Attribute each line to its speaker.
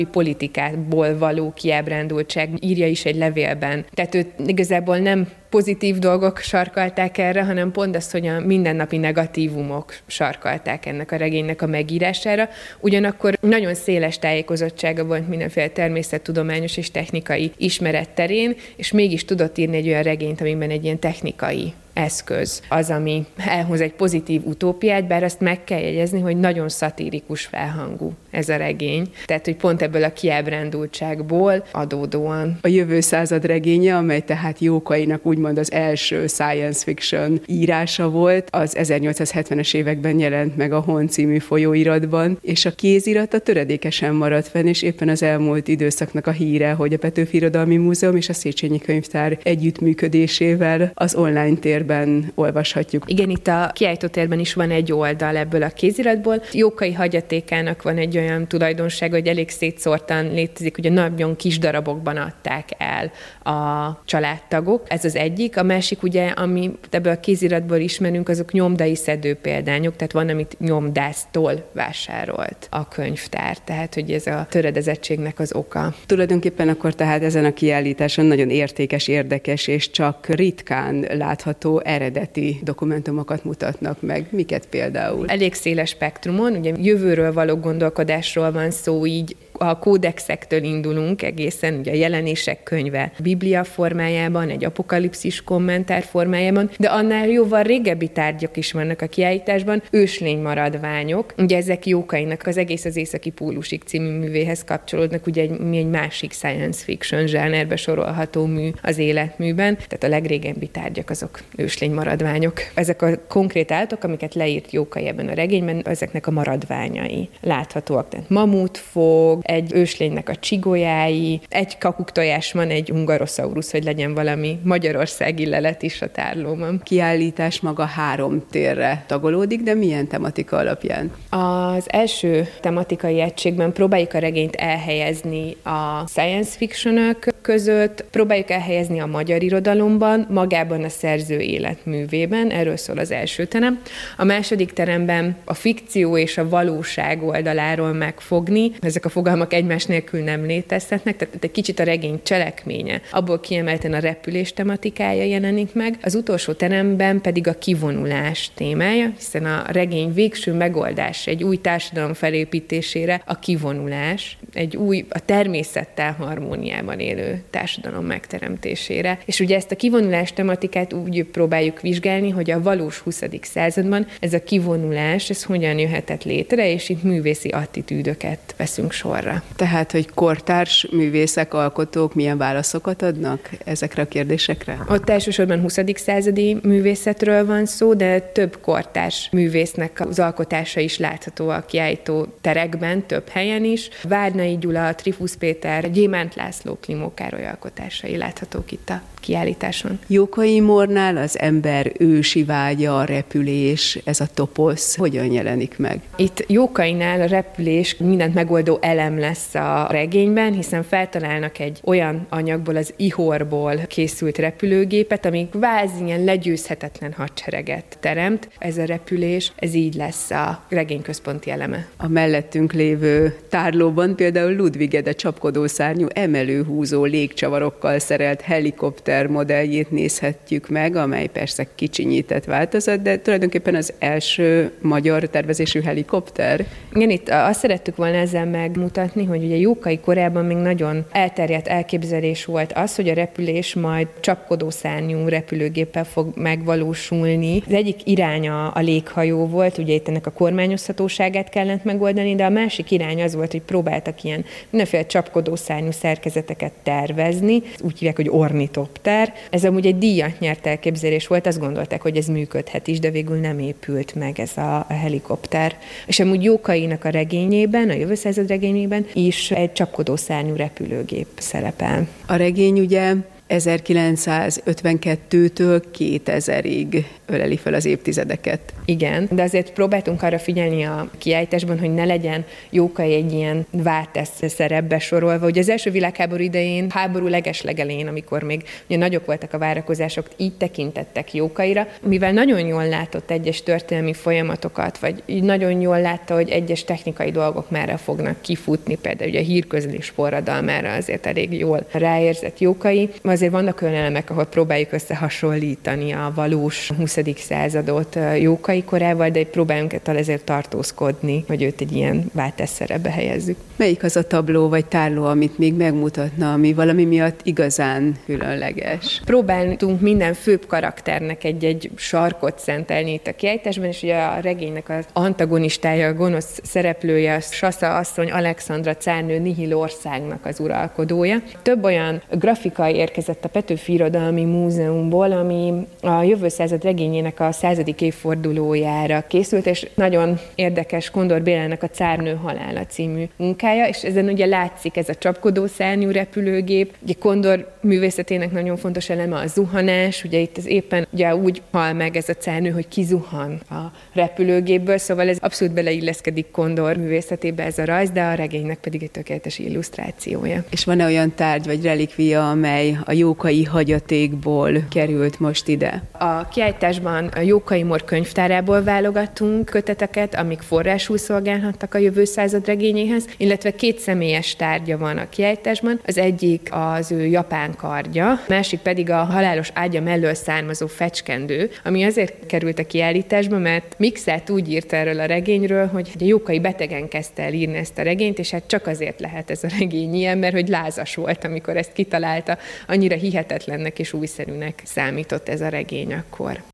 Speaker 1: politikából való kiábrándultság, írja is egy levélben. Tehát őt igazából nem pozitív dolgok sarkalták erre, hanem pont azt, hogy a mindennapi negatívumok sarkalták ennek a regénynek a megírására. Ugyanakkor nagyon széles tájékozottsága volt mindenféle természettudományos és technikai ismeret terén, és mégis tudott írni egy olyan regényt, amiben egy ilyen technikai eszköz az, ami elhoz egy pozitív utópiát, bár azt meg kell jegyezni, hogy nagyon szatirikus felhangú ez a regény. Tehát, hogy pont ebből a kiábrándultságból adódóan.
Speaker 2: A jövő század regénye, amely tehát Jókainak úgymond az első science fiction írása volt, az 1870-es években jelent meg a Hon című folyóiratban, és a kézirat a töredékesen maradt fenn, és éppen az elmúlt időszaknak a híre, hogy a Petőfi Irodalmi Múzeum és a Széchenyi Könyvtár együttműködésével az online térben olvashatjuk.
Speaker 1: Igen, itt a kiállítótérben is van egy oldal ebből a kéziratból. Jókai hagyatékának van egy olyan tulajdonsága, hogy elég szétszórtan létezik, ugye nagyon kis darabokban adták el a családtagok. Ez az egyik. A másik ugye, ami ebből a kéziratból ismerünk, azok nyomdai szedő példányok, tehát van, amit nyomdásztól vásárolt a könyvtár. Tehát, hogy ez a töredezettségnek az oka.
Speaker 2: Tulajdonképpen akkor tehát ezen a kiállításon nagyon értékes, érdekes és csak ritkán látható eredeti dokumentumokat mutatnak meg. Miket például?
Speaker 1: Elég széles spektrumon, ugye jövőről való gondolkodásról van szó, így a kódexektől indulunk egészen, ugye a jelenések könyve Biblia formájában, egy apokalipszis kommentár formájában, de annál jóval régebbi tárgyak is vannak a kiállításban, őslénymaradványok. Ugye ezek Jókainak az Egész az északi pólusig című művéhez kapcsolódnak, ugye egy másik science fiction zsánerbe sorolható mű az életműben, tehát a legrégebbi tárgyak azok őslénymaradványok. Ezek a konkrét állatok, amiket leírt Jókai ebben a regényben, ezeknek a maradványai láthatóak. Tehát mamutfog, egy őslénynek a csigolyái, egy kakuktojás van, egy ungarosaurus, hogy legyen valami magyarországi lelet is a tárlóban.
Speaker 2: Kiállítás maga 3 térre tagolódik, de milyen tematika alapján?
Speaker 1: Az első tematikai egységben próbáljuk a regényt elhelyezni a science fictionök között, próbáljuk elhelyezni a magyar irodalomban, magában a szerző életművében, erről szól az első terem. A második teremben a fikció és a valóság oldaláról megfogni, ezek a fogalmak egymás nélkül nem létezhetnek, tehát egy kicsit a regény cselekménye, abból kiemelten a repülés tematikája jelenik meg, az utolsó teremben pedig a kivonulás témája, hiszen a regény végső megoldás egy új társadalom felépítésére a kivonulás, egy új, a természettel harmóniában élő társadalom megteremtésére. És ugye ezt a kivonulás tematikát úgy próbáljuk vizsgálni, hogy a valós 20. században ez a kivonulás, ez hogyan jöhetett létre, és itt művészi attitűdöket veszünk sorra.
Speaker 2: Tehát, hogy kortárs művészek, alkotók milyen válaszokat adnak ezekre a kérdésekre?
Speaker 1: Ott elsősorban 20. századi művészetről van szó, de több kortárs művésznek az alkotása is látható a kiállító terekben, több helyen is. Várnai Gyula, Trifus Péter, Gyémánt László, Klimó Károly alkotásai láthatók itt a kiállításon.
Speaker 2: Jókai Mornál az ember ősi vágya, a repülés, ez a toposz hogyan jelenik meg?
Speaker 1: Itt Jókainál a repülés mindent megoldó elem lesz a regényben, hiszen feltalálnak egy olyan anyagból, az ihorból készült repülőgépet, ami kvázi ilyen legyőzhetetlen hadsereget teremt. Ez a repülés, ez így lesz a regény központi eleme.
Speaker 2: A mellettünk lévő tárlóban például Ludwig Ede csapkodószárnyú emelőhúzó légcsavarokkal szerelt helikopter modelljét nézhetjük meg, amely persze kicsinyített változat, de tulajdonképpen az első magyar tervezésű helikopter.
Speaker 1: Igen, itt azt szerettük volna ezzel megmutatni, hogy ugye Jókai korában még nagyon elterjedt elképzelés volt az, hogy a repülés majd csapkodószárnyú repülőgéppel fog megvalósulni. Az egyik iránya a léghajó volt, ugye itt ennek a kormányozhatóságát kellett megoldani, de a másik irány az volt, hogy próbáltak ilyen mindenféle csapkodószárnyú szerkezeteket tervezni, úgy hívják, hogy ornitopter. Ez amúgy egy díjat nyert elképzelés volt, azt gondolták, hogy ez működhet is, de végül nem épült meg ez a helikopter. És amúgy Jókainak a regényében, a jövő század regényében is egy csapkodószárnyú repülőgép szerepel.
Speaker 2: A regény ugye 1952-től 2000-ig öleli fel az évtizedeket.
Speaker 1: Igen, de azért próbáltunk arra figyelni a kiállításban, hogy ne legyen Jókai egy ilyen vártesz szerepbe sorolva. Ugye az első világháború idején, háború legeslegelején, amikor még ugye nagyok voltak a várakozások, így tekintettek Jókaira, mivel nagyon jól látott egyes történelmi folyamatokat, vagy így nagyon jól látta, hogy egyes technikai dolgok merre fognak kifutni, például ugye a hírközlés forradalmára azért elég jól ráérzett Jókai. Azért vannak olyan elemek, ahol próbáljuk összehasonlítani a valós 20. századot Jókai korával, de próbáljunk ettől ezért tartózkodni, hogy őt egy ilyen váltás szerepbe helyezzük.
Speaker 2: Melyik az a tabló vagy tárló, amit még megmutatna, ami valami miatt igazán különleges?
Speaker 1: Próbáltunk minden főbb karakternek egy sarkot szentelni itt a kiállításban, és ugye a regénynek az antagonistája, a gonosz szereplője, a Sasza asszony, Alexandra cárnő Nihilországnak az uralkodója. Több olyan grafika érkezett a Petőfi Irodalmi Múzeumból, ami a jövő század regényének a 100. évfordulójára készült, és nagyon érdekes Kondor Bélának a Cárnő halála című munkája, és ezen ugye látszik ez a csapkodó szárnyú repülőgép. Ugye Kondor művészetének nagyon fontos eleme a zuhanás, ugye itt az éppen ugye úgy hal meg ez a cárnő, hogy kizuhan a repülőgépből, szóval ez abszolút beleilleszkedik Kondor művészetébe ez a rajz, de a regénynek pedig egy tökéletes illusztrációja.
Speaker 2: És van-e olyan tárgy vagy relikvia, amely a Jókai hagyatékból került most ide?
Speaker 1: A kiállításban a Jókai Mór könyvtárából válogattunk köteteket, amik forrásul szolgálhattak a jövő század regényéhez, illetve 2 személyes tárgya van a kiállításban. Az egyik az ő japán kardja, másik pedig a halálos ágya mellől származó fecskendő, ami azért került a kiállításba, mert Mikszáth úgy írt erről a regényről, hogy a Jókai betegen kezdte el írni ezt a regényt, és hát csak azért lehet ez a regény ilyen, mert hogy lázas volt, amikor ezt kitalálta, annyira hihetetlennek és újszerűnek számított ez a regény akkor.